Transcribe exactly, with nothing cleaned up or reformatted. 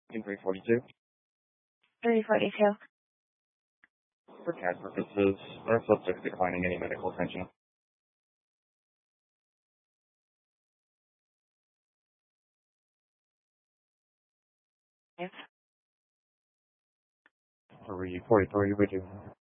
In three forty-two, three forty-two. for C A D purposes, our subject declining any medical attention. Yes. three forty-three, would you